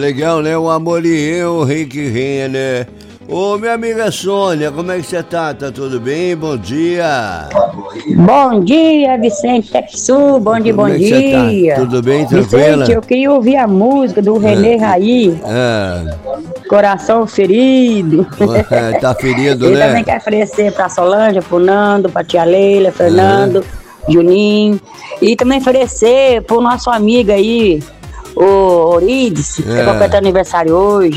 Legal, né? O amor e eu, o rei que reina, né? Ô, minha amiga Sônia, como é que você tá? Tá tudo bem? Bom dia. Bom dia, Vicente Texu, bom dia, Como bom é que você tá? dia. Tudo bem, Vicente, tranquila? eu queria ouvir a música do René Raí, Ah, Coração Ferido. tá ferido, Ele né? também quer oferecer pra Solange, pro Nando, pra tia Leila, Fernando, Juninho. E também oferecer pro nosso amigo aí, o Orides, que tá completando aniversário hoje.